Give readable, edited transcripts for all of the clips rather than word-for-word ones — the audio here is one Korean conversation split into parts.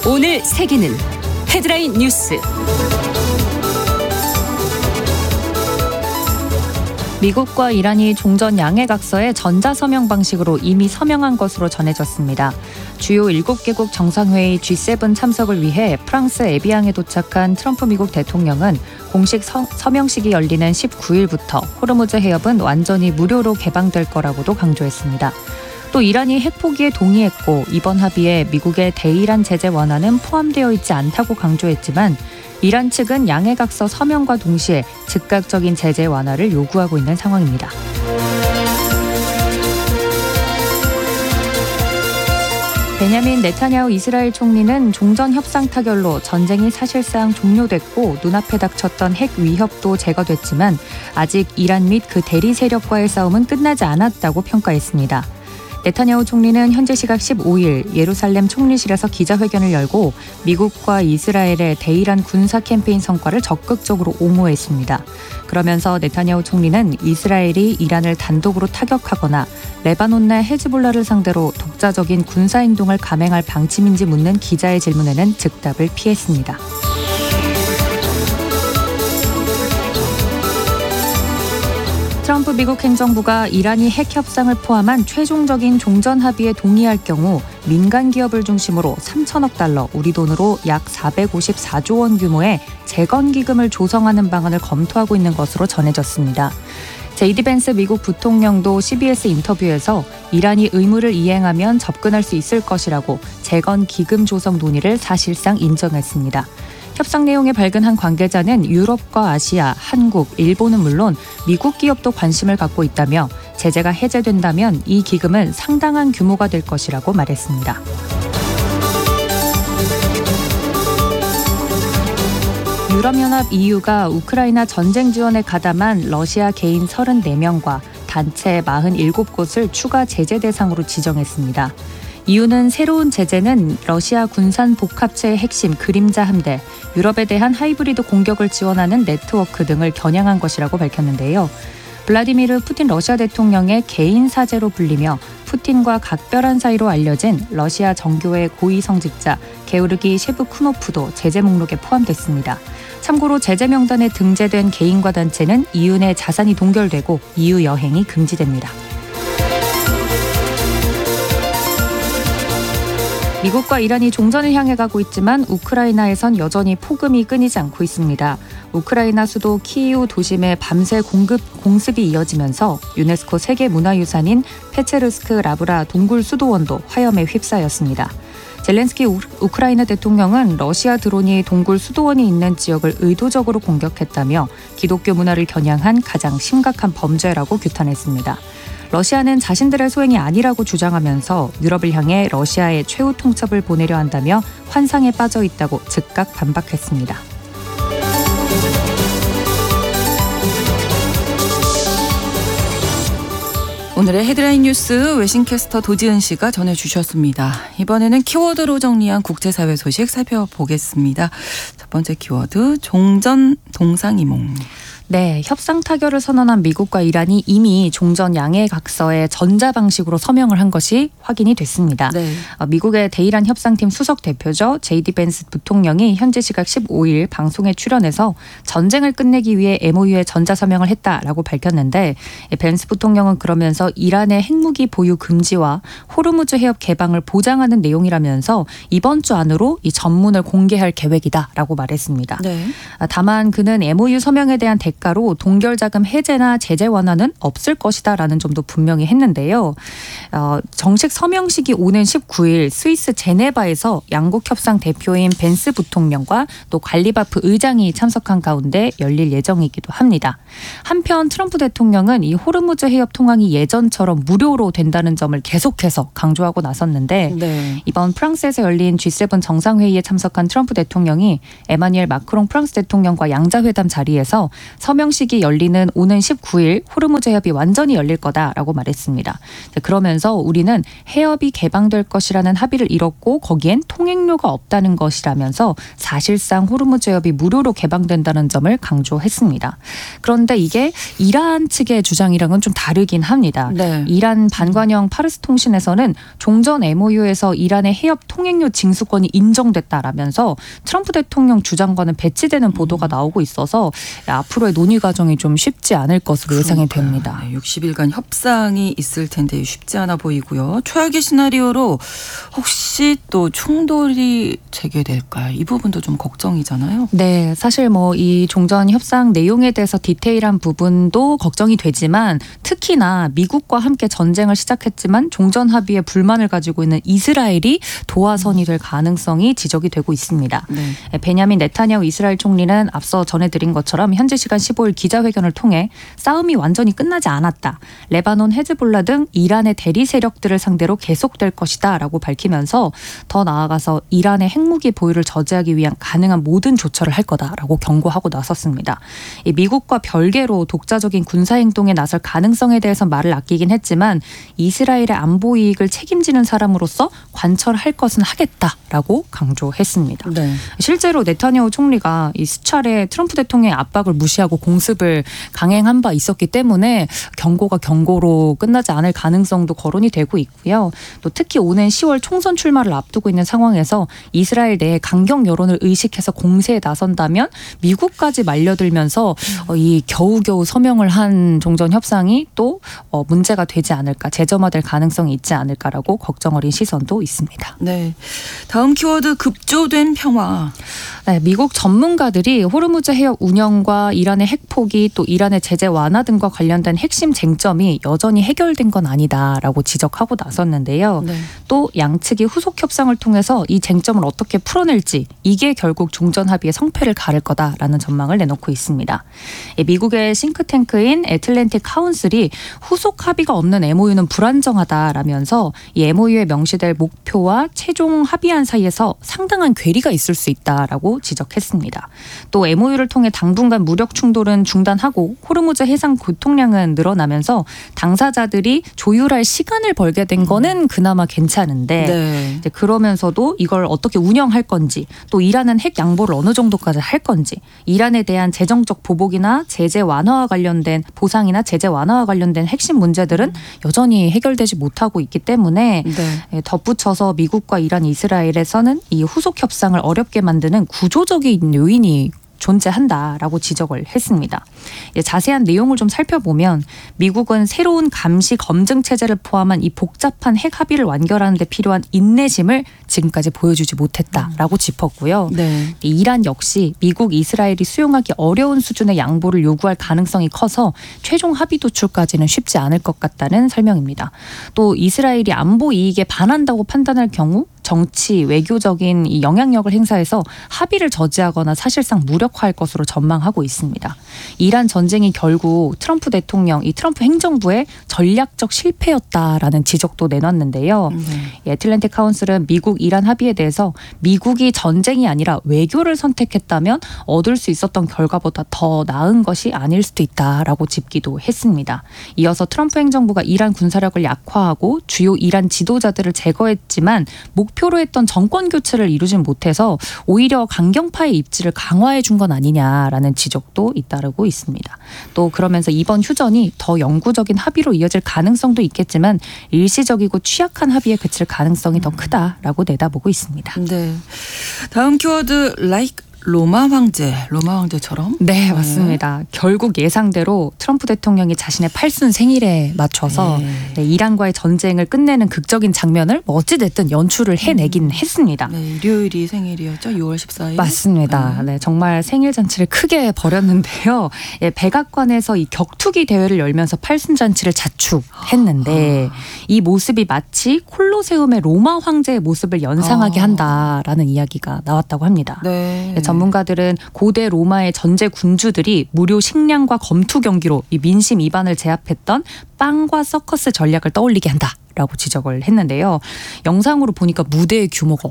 오늘 세계는 헤드라인 뉴스. 미국과 이란이 종전 양해각서에 전자서명 방식으로 이미 서명한 것으로 전해졌습니다. 주요 7개국 정상회의 G7 참석을 위해 프랑스 에비앙에 도착한 트럼프 미국 대통령은 공식 서명식이 열리는 19일부터 호르무즈 해협은 완전히 무료로 개방될 거라고도 강조했습니다. 또 이란이 핵 포기에 동의했고 이번 합의에 미국의 대이란 제재 완화는 포함되어 있지 않다고 강조했지만 이란 측은 양해각서 서명과 동시에 즉각적인 제재 완화를 요구하고 있는 상황입니다. 베냐민 네타냐후 이스라엘 총리는 종전 협상 타결로 전쟁이 사실상 종료됐고 눈앞에 닥쳤던 핵 위협도 제거됐지만 아직 이란 및 그 대리 세력과의 싸움은 끝나지 않았다고 평가했습니다. 네타냐후 총리는 현지 시각 15일 예루살렘 총리실에서 기자회견을 열고 미국과 이스라엘의 대이란 군사 캠페인 성과를 적극적으로 옹호했습니다. 그러면서 네타냐후 총리는 이스라엘이 이란을 단독으로 타격하거나 레바논 내 헤즈볼라를 상대로 독자적인 군사행동을 감행할 방침인지 묻는 기자의 질문에는 즉답을 피했습니다. 트럼프 미국 행정부가 이란이 핵 협상을 포함한 최종적인 종전 합의에 동의할 경우 민간 기업을 중심으로 3천억 달러, 우리 돈으로 약 454조 원 규모의 재건 기금을 조성하는 방안을 검토하고 있는 것으로 전해졌습니다. 제이디 벤스 미국 부통령도 CBS 인터뷰에서 이란이 의무를 이행하면 접근할 수 있을 것이라고 재건 기금 조성 논의를 사실상 인정했습니다. 협상 내용에 발근한 관계자는 유럽과 아시아, 한국, 일본은 물론 미국 기업도 관심을 갖고 있다며 제재가 해제된다면 이 기금은 상당한 규모가 될 것이라고 말했습니다. 유럽연합 EU가 우크라이나 전쟁 지원에 가담한 러시아 개인 34명과 단체 47곳을 추가 제재 대상으로 지정했습니다. EU는 새로운 제재는 러시아 군산 복합체의 핵심 그림자 함대, 유럽에 대한 하이브리드 공격을 지원하는 네트워크 등을 겨냥한 것이라고 밝혔는데요. 블라디미르 푸틴 러시아 대통령의 개인 사제로 불리며 푸틴과 각별한 사이로 알려진 러시아 정교회 고위 성직자 게오르기 셰브쿠노프도 제재 목록에 포함됐습니다. 참고로 제재 명단에 등재된 개인과 단체는 EU 내 자산이 동결되고 EU 여행이 금지됩니다. 미국과 이란이 종전을 향해 가고 있지만 우크라이나에선 여전히 폭음이 끊이지 않고 있습니다. 우크라이나 수도 키이우 도심에 밤새 공습이 이어지면서 유네스코 세계문화유산인 페체르스크 라브라 동굴 수도원도 화염에 휩싸였습니다. 젤렌스키 우크라이나 대통령은 러시아 드론이 동굴 수도원이 있는 지역을 의도적으로 공격했다며 기독교 문화를 겨냥한 가장 심각한 범죄라고 규탄했습니다. 러시아는 자신들의 소행이 아니라고 주장하면서 유럽을 향해 러시아의 최후 통첩을 보내려 한다며 환상에 빠져 있다고 즉각 반박했습니다. 오늘의 헤드라인 뉴스 외신캐스터 도지은 씨가 전해주셨습니다. 이번에는 키워드로 정리한 국제사회 소식 살펴보겠습니다. 첫 번째 키워드, 종전 동상이몽. 네, 협상 타결을 선언한 미국과 이란이 이미 종전 양해각서에 전자 방식으로 서명을 한 것이 확인이 됐습니다. 네. 미국의 대이란 협상팀 수석 대표죠. 제이디 벤스 부통령이 현지 시각 15일 방송에 출연해서 전쟁을 끝내기 위해 MOU에 전자 서명을 했다라고 밝혔는데 벤스 부통령은 그러면서 이란의 핵무기 보유 금지와 호르무즈 해협 개방을 보장하는 내용이라면서 이번 주 안으로 이 전문을 공개할 계획이다라고 말했습니다. 네. 다만 그는 MOU 서명에 대한 대가로 동결자금 해제나 제재 완화는 없을 것이다라는 점도 분명히 했는데요. 정식 서명식이 오는 19일 스위스 제네바에서 양국 협상 대표인 벤스 부통령과 또 갈리바프 의장이 참석한 가운데 열릴 예정이기도 합니다. 한편 트럼프 대통령은 이 호르무즈 해협 통항이 예전처럼 무료로 된다는 점을 계속해서 강조하고 나섰는데 네. 이번 프랑스에서 열린 G7 정상회의에 참석한 트럼프 대통령이 에마뉘엘 마크롱 프랑스 대통령과 양자회담 자리에서 서명식이 열리는 오는 19일 호르무즈 해협이 완전히 열릴 거다라고 말했습니다. 그러면서 우리는 해협이 개방될 것이라는 합의를 이뤘고 거기엔 통행료가 없다는 것이라면서 사실상 호르무즈 해협이 무료로 개방된다는 점을 강조했습니다. 그런데 이게 이란 측의 주장이랑은 좀 다르긴 합니다. 네. 이란 반관영 파르스 통신에서는 종전 MOU에서 이란의 해협 통행료 징수권이 인정됐다라면서 트럼프 대통령 주장과는 배치되는 보도가 나오고 있어서 앞으로의 논의 과정이 좀 쉽지 않을 것으로 예상이 됩니다. 네, 60일간 협상이 있을 텐데 쉽지 않아 보이고요. 최악의 시나리오로 혹시 또 충돌이 재개될까요? 이 부분도 좀 걱정이잖아요. 네, 사실 뭐 이 종전 협상 내용에 대해서 디테일한 부분도 걱정이 되지만 특히나 미국과 함께 전쟁을 시작했지만 종전 합의에 불만을 가지고 있는 이스라엘이 도화선이 될 가능성이 지적이 되고 있습니다. 네. 베냐민 네타냐후 이스라엘 총리는 앞서 전해드린 것처럼 현지 시간 15일 기자회견을 통해 싸움이 완전히 끝나지 않았다. 레바논 헤즈볼라 등 이란의 대리 세력들을 상대로 계속될 것이다 라고 밝히면서 더 나아가서 이란의 핵무기 보유를 저지하기 위한 가능한 모든 조처를 할 거다라고 경고하고 나섰습니다. 미국과 별개로 독자적인 군사행동에 나설 가능성에 대해서 말을 아끼긴 했지만 이스라엘의 안보 이익을 책임지는 사람으로서 관철할 것은 하겠다라고 강조했습니다. 네. 실제로 네타냐후 총리가 이 수차례 트럼프 대통령의 압박을 무시하고 공습을 강행한 바 있었기 때문에 경고가 경고로 끝나지 않을 가능성도 거론이 되고 있고요. 또 특히 오는 10월 총선 출마를 앞두고 있는 상황에서 이스라엘 내에 강경 여론을 의식해서 공세에 나선다면 미국까지 말려들면서 이 겨우겨우 서명을 한 종전 협상이 또 문제가 되지 않을까, 재점화될 가능성이 있지 않을까라고 걱정 어린 시선도 있습니다. 네. 다음 키워드 급조된 평화. 네, 미국 전문가들이 호르무즈 해협 운영과 이란의 핵 포기 또 이란의 제재 완화 등과 관련된 핵심 쟁점이 여전히 해결된 건 아니다라고 지적하고 나섰는데요. 네. 또 양측이 후속 협상을 통해서 이 쟁점을 어떻게 풀어낼지 이게 결국 종전 합의의 성패를 가를 거다라는 전망을 내놓고 있습니다. 미국의 싱크탱크인 애틀랜틱 카운슬이 후속 합의가 없는 MOU는 불안정하다라면서 이 MOU에 명시될 목표와 최종 합의안 사이에서 상당한 괴리가 있을 수 있다라고 지적했습니다. 또 MOU를 통해 당분간 무력 충돌은 중단하고 호르무즈 해상 교통량은 늘어나면서 당사자들이 조율할 시간을 벌게 된 거는 그나마 괜찮은데 네. 이제 그러면서도 이걸 어떻게 운영할 건지 또 이란은 핵 양보를 어느 정도까지 할 건지 이란에 대한 재정적 보복이나 제재 완화와 관련된 보상이나 제재 완화와 관련된 핵심 문제들은 여전히 해결되지 못하고 있기 때문에 네. 덧붙여서 미국과 이란, 이스라엘에서는 이 후속 협상을 어렵게 만드는 구조적인 요인이 존재한다라고 지적을 했습니다. 자세한 내용을 좀 살펴보면 미국은 새로운 감시 검증 체제를 포함한 이 복잡한 핵 합의를 완결하는 데 필요한 인내심을 지금까지 보여주지 못했다라고 짚었고요. 네. 이란 역시 미국, 이스라엘이 수용하기 어려운 수준의 양보를 요구할 가능성이 커서 최종 합의 도출까지는 쉽지 않을 것 같다는 설명입니다. 또 이스라엘이 안보 이익에 반한다고 판단할 경우 정치, 외교적인 이 영향력을 행사해서 합의를 저지하거나 사실상 무력화할 것으로 전망하고 있습니다. 이란 전쟁이 결국 트럼프 대통령, 이 트럼프 행정부의 전략적 실패였다라는 지적도 내놨는데요. 애틀랜틱 카운슬은 미국, 이란 합의에 대해서 미국이 전쟁이 아니라 외교를 선택했다면 얻을 수 있었던 결과보다 더 나은 것이 아닐 수도 있다라고 짚기도 했습니다. 이어서 트럼프 행정부가 이란 군사력을 약화하고 주요 이란 지도자들을 제거했지만 목표로 했던 정권 교체를 이루진 못해서 오히려 강경파의 입지를 강화해 준 건 아니냐라는 지적도 잇따르고 있습니다. 또 그러면서 이번 휴전이 더 영구적인 합의로 이어질 가능성도 있겠지만 일시적이고 취약한 합의에 그칠 가능성이 더 크다라고 내다보고 있습니다. 네. 다음 키워드 like 로마 황제처럼? 네, 맞습니다. 결국 예상대로 트럼프 대통령이 자신의 8순 생일에 맞춰서 네, 이란과의 전쟁을 끝내는 극적인 장면을 어찌됐든 연출을 해내긴 했습니다. 네, 일요일이 생일이었죠? 6월 14일? 맞습니다. 네, 정말 생일 잔치를 크게 벌였는데요. 백악관에서 이 격투기 대회를 열면서 8순 잔치를 자축했는데 이 모습이 마치 콜로세움의 로마 황제의 모습을 연상하게 한다라는 이야기가 나왔다고 합니다. 네. 전문가들은 고대 로마의 전제 군주들이 무료 식량과 검투 경기로 이 민심 이반을 제압했던 빵과 서커스 전략을 떠올리게 한다라고 지적을 했는데요. 영상으로 보니까 무대의 규모가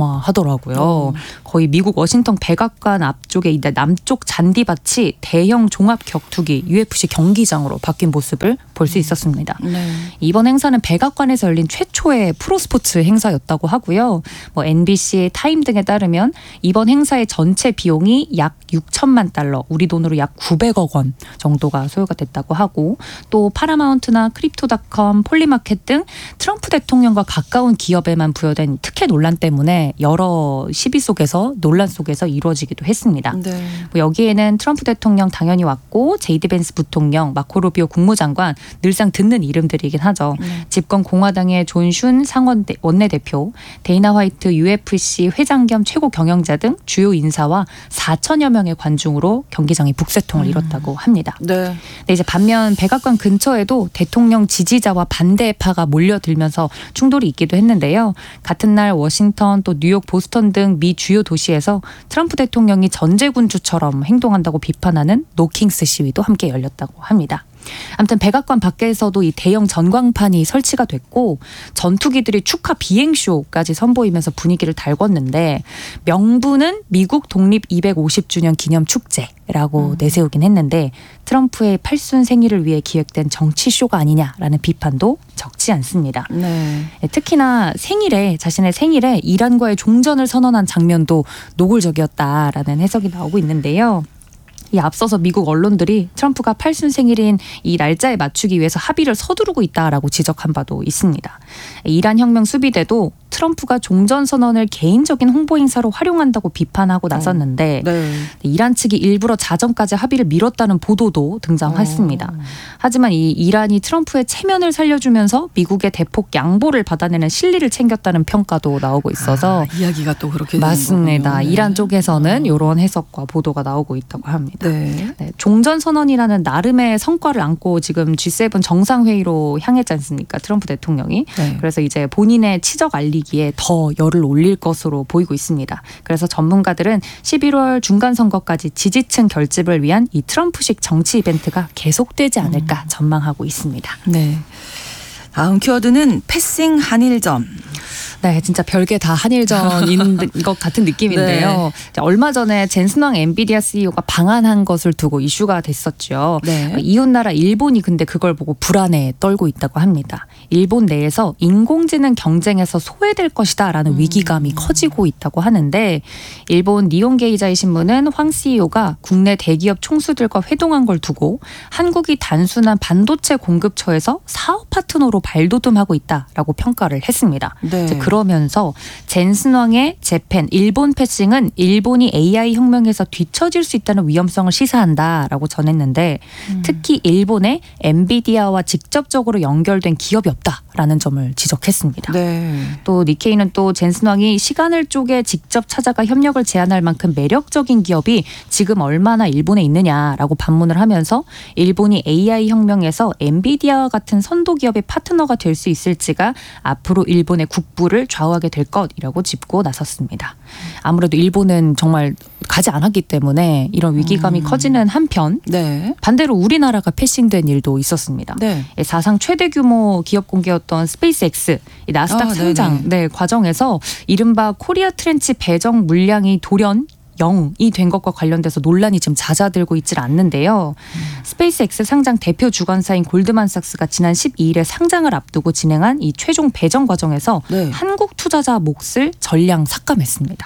어마어마하더라고요. 거의 미국 워싱턴 백악관 앞쪽에 있는 남쪽 잔디밭이 대형 종합 격투기 UFC 경기장으로 바뀐 모습을 볼 수 있었습니다. 네. 이번 행사는 백악관에서 열린 최초의 프로스포츠 행사였다고 하고요. NBC, 타임 등에 따르면 이번 행사의 전체 비용이 약 6천만 달러, 우리 돈으로 약 900억 원 정도가 소요가 됐다고 하고, 또 파라마운트나 크립토닷컴, 폴리마켓 등 트럼프 대통령과 가까운 기업에만 부여된 특혜 논란 때문에 여러 시비 속에서 논란 속에서 이루어지기도 했습니다. 네. 여기에는 트럼프 대통령 당연히 왔고, 제이드 벤스 부통령, 마코 루비오 국무장관, 늘상 듣는 이름들이긴 하죠. 집권 공화당의 존 슌 상원 원내대표, 데이나 화이트 UFC 회장 겸 최고 경영자 등 주요 인사와 4천여 명의 관중으로 경기장이 북새통을 이뤘다고 합니다. 네. 근데 이제 반면 백악관 근처에도 대통령 지지자와 반대파가 몰려들면서 충돌이 있기도 했는데요. 같은 날 워싱턴, 또 뉴욕, 보스턴 등 미 주요 도시에서 트럼프 대통령이 전제군주처럼 행동한다고 비판하는 노킹스 시위도 함께 열렸다고 합니다. 아무튼 백악관 밖에서도 이 대형 전광판이 설치가 됐고, 전투기들이 축하 비행쇼까지 선보이면서 분위기를 달궜는데, 명분은 미국 독립 250주년 기념 축제라고 내세우긴 했는데, 트럼프의 8순 생일을 위해 기획된 정치쇼가 아니냐라는 비판도 적지 않습니다. 네. 특히나 자신의 생일에 이란과의 종전을 선언한 장면도 노골적이었다라는 해석이 나오고 있는데요. 이 앞서서 미국 언론들이 트럼프가 8순 생일인 이 날짜에 맞추기 위해서 합의를 서두르고 있다라고 지적한 바도 있습니다. 이란 혁명 수비대도 트럼프가 종전선언을 개인적인 홍보 행사로 활용한다고 비판하고 나섰는데 네. 이란 측이 일부러 자정까지 합의를 미뤘다는 보도도 등장했습니다. 하지만 이 이란이 트럼프의 체면을 살려주면서 미국의 대폭 양보를 받아내는 실리를 챙겼다는 평가도 나오고 있어서 이야기가 또 그렇게 맞습니다. 되는 거군요. 이란 쪽에서는 이런 해석과 보도가 나오고 있다고 합니다. 네. 네, 종전선언이라는 나름의 성과를 안고 지금 G7 정상회의로 향했지 않습니까? 트럼프 대통령이. 네. 그래서 이제 본인의 치적 알리기에 더 열을 올릴 것으로 보이고 있습니다. 그래서 전문가들은 11월 중간선거까지 지지층 결집을 위한 이 트럼프식 정치 이벤트가 계속되지 않을까 전망하고 있습니다. 네. 다음 키워드는 패싱 한일전. 네, 진짜 별게 다 한일전인 것 같은 느낌인데요. 네. 얼마 전에 젠슨왕 엔비디아 CEO가 방한한 것을 두고 이슈가 됐었죠. 네. 이웃나라 일본이 근데 그걸 보고 불안에 떨고 있다고 합니다. 일본 내에서 인공지능 경쟁에서 소외될 것이다라는 위기감이 커지고 있다고 하는데, 일본 니혼게이자이 신문은 황 CEO가 국내 대기업 총수들과 회동한 걸 두고 한국이 단순한 반도체 공급처에서 사업 파트너로 발돋움하고 있다라고 평가를 했습니다. 네. 그러면서 젠슨왕의 재팬 일본 패싱은 일본이 AI 혁명에서 뒤처질 수 있다는 위험성을 시사한다라고 전했는데, 특히 일본에 엔비디아와 직접적으로 연결된 기업이 없다라는 점을 지적했습니다. 네. 또 니케이는 또 젠슨왕이 시간을 쪼개 직접 찾아가 협력을 제안할 만큼 매력적인 기업이 지금 얼마나 일본에 있느냐라고 반문을 하면서, 일본이 AI 혁명에서 엔비디아와 같은 선도 기업의 파트너가 될 수 있을지가 앞으로 일본의 국부를 좌우하게 될 것이라고 짚고 나섰습니다. 아무래도 일본은 정말 가지 않았기 때문에 이런 위기감이 커지는 한편, 네. 반대로 우리나라가 패싱된 일도 있었습니다. 네. 사상 최대 규모 기업 공개였던 스페이스X 이 나스닥 상장 과정에서 이른바 코리아 트렌치 배정 물량이 돌연 0이 된 것과 관련돼서 논란이 지금 잦아들고 있질 않는데요. 스페이스X 상장 대표 주관사인 골드만삭스가 지난 12일에 상장을 앞두고 진행한 이 최종 배정 과정에서 한국 투자자 몫을 전량 삭감했습니다.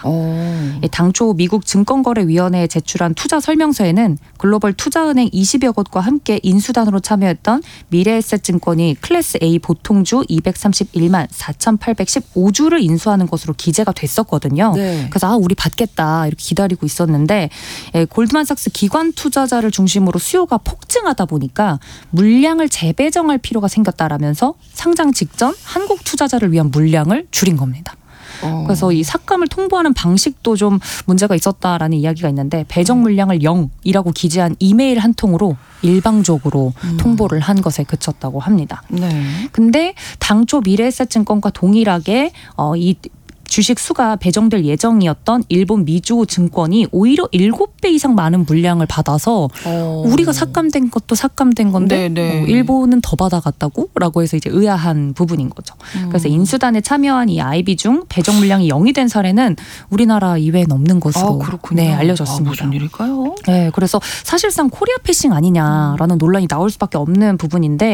당초 미국 증권거래위원회에 제출한 투자 설명서에는 글로벌 투자은행 20여 곳과 함께 인수단으로 참여했던 미래에셋증권이 클래스 A 보통주 231만 4,815주를 인수하는 것으로 기재가 됐었거든요. 네. 그래서 우리 받겠다 이렇게 기다리고 있었는데, 골드만삭스 기관 투자자를 중심으로 수요가 폭증하다 보니까 물량을 재배정할 필요가 생겼다라면서 상장 직전 한국 투자자를 위한 물량을 줄인 겁니다. 그래서 이 삭감을 통보하는 방식도 좀 문제가 있었다라는 이야기가 있는데, 배정 물량을 0이라고 기재한 이메일 한 통으로 일방적으로 통보를 한 것에 그쳤다고 합니다. 네. 근데 당초 미래에셋증권과 동일하게 이 주식 수가 배정될 예정이었던 일본 미주호 증권이 오히려 7배 이상 많은 물량을 받아서 우리가 삭감된 것도 삭감된 건데 일본은 더 받아갔다고? 라고 해서 이제 의아한 부분인 거죠. 그래서 인수단에 참여한 이 IB 중 배정 물량이 0이 된 사례는 우리나라 이외엔 없는 것으로 알려졌습니다. 무슨 일일까요? 네, 그래서 사실상 코리아 패싱 아니냐라는 논란이 나올 수밖에 없는 부분인데